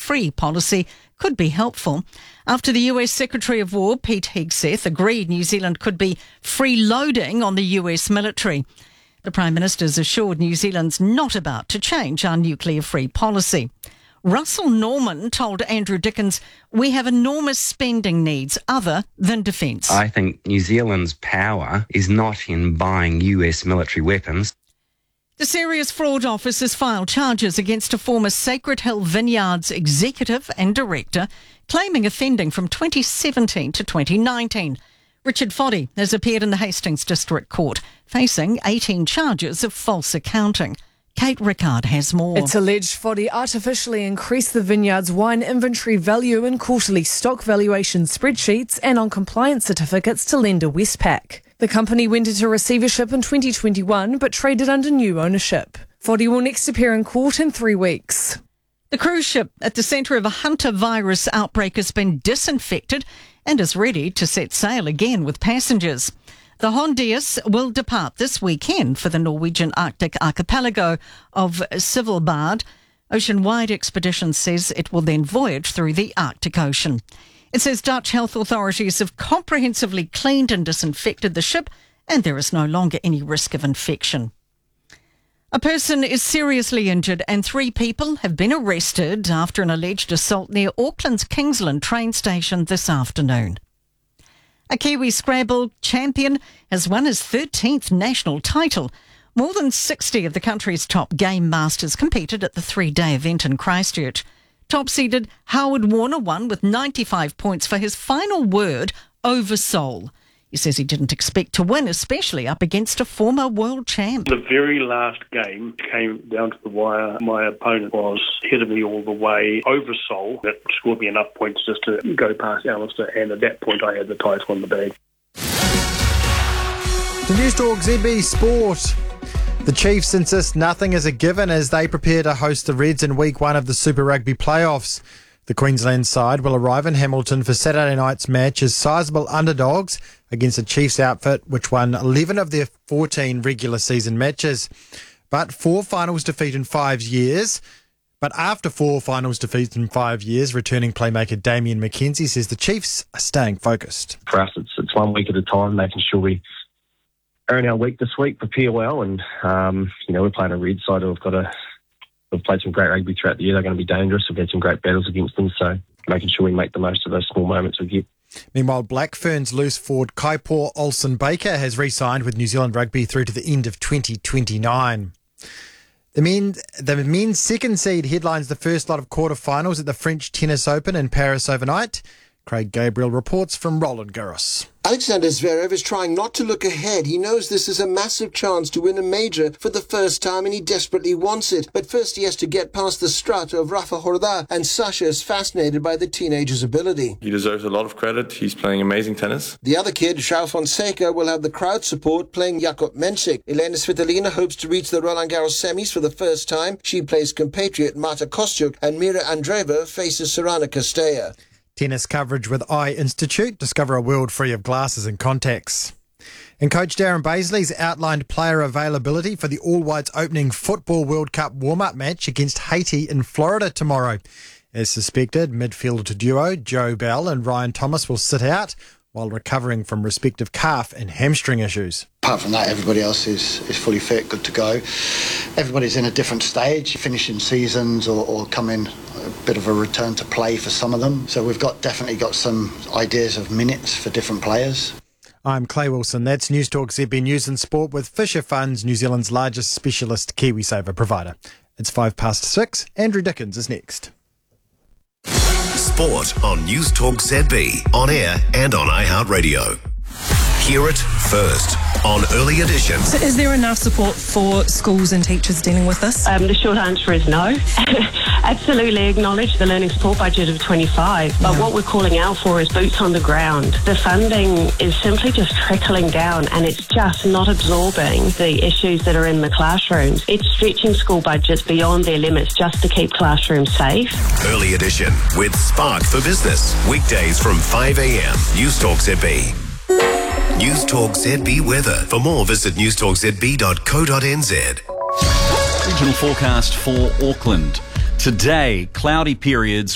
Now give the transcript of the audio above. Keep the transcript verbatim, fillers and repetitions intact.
nuclear-free policy could be helpful. After the U S Secretary of War, Pete Hegseth, agreed New Zealand could be freeloading on the U S military. The Prime Minister's assured New Zealand's not about to change our nuclear-free policy. Russell Norman told Andrew Dickens, "We have enormous spending needs other than defence." I think New Zealand's power is not in buying U S military weapons. The Serious Fraud Office has filed charges against a former Sacred Hill Vineyards executive and director, claiming offending from twenty seventeen to twenty nineteen. Richard Foddy has appeared in the Hastings District Court, facing eighteen charges of false accounting. Kate Rickard has more. It's alleged Foddy artificially increased the vineyard's wine inventory value in quarterly stock valuation spreadsheets and on compliance certificates to lender Westpac. The company went into receivership in twenty twenty-one but traded under new ownership. Foddy will next appear in court in three weeks. The cruise ship at the centre of a Hunter virus outbreak has been disinfected and is ready to set sail again with passengers. The Hondius will depart this weekend for the Norwegian Arctic archipelago of Svalbard. Ocean-wide Expedition says it will then voyage through the Arctic Ocean. It says Dutch health authorities have comprehensively cleaned and disinfected the ship, and there is no longer any risk of infection. A person is seriously injured and three people have been arrested after an alleged assault near Auckland's Kingsland train station this afternoon. A Kiwi Scrabble champion has won his thirteenth national title. More than sixty of the country's top game masters competed at the three-day event in Christchurch. Top-seeded Howard Warner won with ninety-five points for his final word, Oversoul. He says he didn't expect to win, especially up against a former world champ. The very last game came down to the wire. My opponent was ahead of me all the way. Oversoul, that scored me enough points just to go past Alistair, and at that point I had the title in the bag. The News Talk Z B Sport. The Chiefs insist nothing is a given as they prepare to host the Reds in week one of the Super Rugby playoffs. The Queensland side will arrive in Hamilton for Saturday night's match as sizable underdogs against the Chiefs outfit, which won eleven of their fourteen regular season matches. But four finals defeat in five years. But after four finals defeats in five years, returning playmaker Damien McKenzie says the Chiefs are staying focused. For us, it's, it's one week at a time, making sure we are in our week this week, prepare well, and um, you know we're playing a Red side who've got a We've played some great rugby throughout the year. They're going to be dangerous. We've had some great battles against them, so making sure we make the most of those small moments we get. Meanwhile, Black Ferns loose forward Kaipor Olsen-Baker has re-signed with New Zealand Rugby through to the end of twenty twenty-nine. The, men, the men's second seed headlines the first lot of quarterfinals at the French Tennis Open in Paris overnight. Craig Gabriel reports from Roland Garros. Alexander Zverev is trying not to look ahead. He knows this is a massive chance to win a major for the first time and he desperately wants it. But first he has to get past the strut of Rafa Horda, and Sasha is fascinated by the teenager's ability. He deserves a lot of credit. He's playing amazing tennis. The other kid, João Fonseca, will have the crowd support playing Jakub Mensik. Elena Svitolina hopes to reach the Roland Garros semis for the first time. She plays compatriot Marta Kostyuk, and Mira Andreeva faces Sorana Castella. Tennis coverage with Eye Institute. Discover a world free of glasses and contacts. And Coach Darren Baisley's outlined player availability for the All Whites opening Football World Cup warm-up match against Haiti in Florida tomorrow. As suspected, midfield duo Joe Bell and Ryan Thomas will sit out while recovering from respective calf and hamstring issues. Apart from that, everybody else is, is fully fit, good to go. Everybody's in a different stage, finishing seasons or, or coming a bit of a return to play for some of them. So we've got definitely got some ideas of minutes for different players. I'm Clay Wilson. That's News Talk Z B News and Sport with Fisher Funds, New Zealand's largest specialist KiwiSaver provider. It's five past six. Andrew Dickens is next. Sport on News Talk Z B, on air and on iHeartRadio. Hear it first on Early Edition. So is there enough support for schools and teachers dealing with this? Um, the short answer is no. Absolutely acknowledge the learning support budget of twenty-five, but yeah. What we're calling out for is boots on the ground. The funding is simply just trickling down and it's just not absorbing the issues that are in the classrooms. It's stretching school budgets beyond their limits just to keep classrooms safe. Early Edition with Spark for Business. Weekdays from five a.m. News Talk Z B. News Talk Z B weather. For more, visit news talk z b dot co dot n z. Regional forecast for Auckland. Today, cloudy periods